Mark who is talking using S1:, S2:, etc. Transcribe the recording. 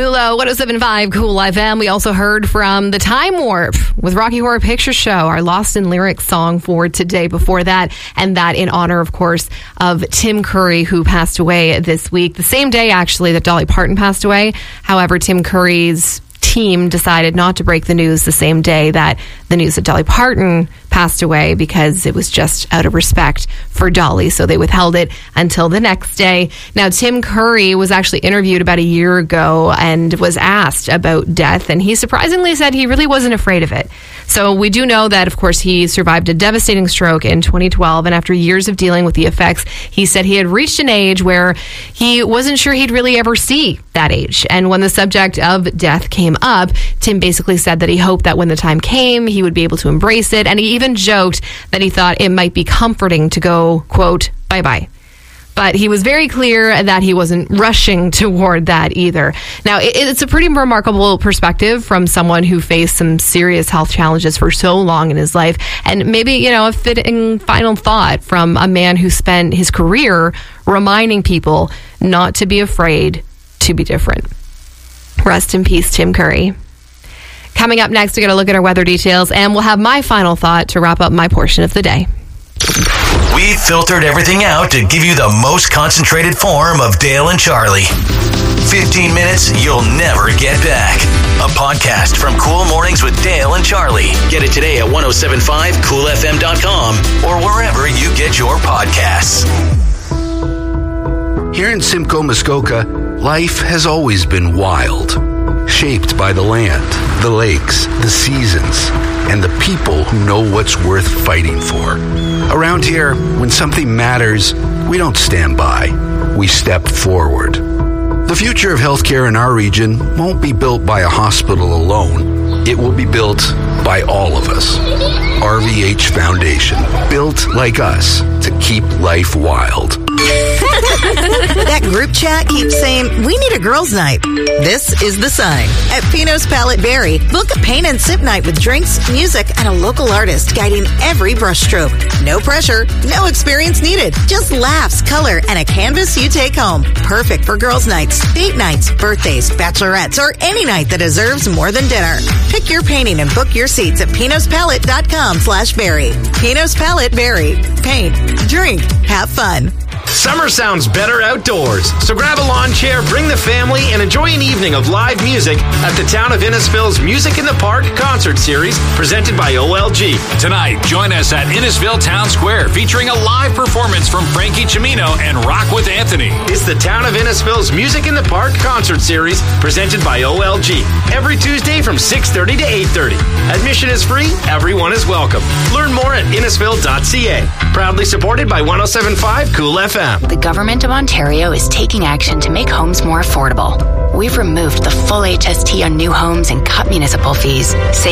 S1: Mulo, 107.5 Cool FM. We also heard from The Time Warp with Rocky Horror Picture Show, our Lost in Lyrics song for today before that. And that in honor, of course, of Tim Curry, who passed away this week. The same day, actually, that Dolly Parton passed away. However, Tim Curry's team decided not to break the news the same day that the news that Dolly Parton passed away, because it was just out of respect for Dolly. So they withheld it until the next day. Now, Tim Curry was actually interviewed about a year ago and was asked about death, and he surprisingly said he really wasn't afraid of it. So we do know that, of course, he survived a devastating stroke in 2012, and after years of dealing with the effects, he said he had reached an age where he wasn't sure he'd really ever see that age. And when the subject of death came up, Tim basically said that he hoped that when the time came, he would be able to embrace it, and he even joked that he thought it might be comforting to go, quote, bye-bye. But he was very clear that he wasn't rushing toward that either. Now, it's a pretty remarkable perspective from someone who faced some serious health challenges for so long in his life. And maybe, a fitting final thought from a man who spent his career reminding people not to be afraid to be different. Rest in peace, Tim Curry. Coming up next, we're going to look at our weather details, and we'll have my final thought to wrap up my portion of the day.
S2: We filtered everything out to give you the most concentrated form of Dale and Charlie. 15 minutes you'll never get back. A podcast from Cool Mornings with Dale and Charlie. Get it today at 1075coolfm.com or wherever you get your podcasts.
S3: Here in Simcoe, Muskoka, life has always been wild, shaped by the land, the lakes, the seasons, and the people who know what's worth fighting for. Around here, when something matters, we don't stand by, we step forward. The future of healthcare in our region won't be built by a hospital alone. It will be built by all of us. RVH Foundation, built like us to keep life wild.
S4: That group chat keeps saying, we need a girls' night. This is the sign. At Pino's Palette Berry, book a paint and sip night with drinks, music, and a local artist guiding every brushstroke. No pressure, no experience needed. Just laughs, color, and a canvas you take home. Perfect for girls' nights, date nights, birthdays, bachelorettes, or any night that deserves more than dinner. Pick your painting and book your seats at pinospalette.com/berry. Pino's Palette Berry. Paint, drink, have fun.
S5: Summer sounds better outdoors, so grab a lawn chair, bring the family, and enjoy an evening of live music at the Town of Innisfil's Music in the Park concert series presented by OLG.
S6: Tonight, join us at Innisfil Town Square featuring a live performance from Frankie Cimino and Rock with Anthony.
S5: It's the Town of Innisfil's Music in the Park concert series presented by OLG. Every Tuesday from 6:30 to 8:30. Admission is free. Everyone is welcome. Learn more at innisfil.ca. Proudly supported by 107.5 Cool FM.
S7: The Government of Ontario is taking action to make homes more affordable. We've removed the full HST on new homes and cut municipal fees,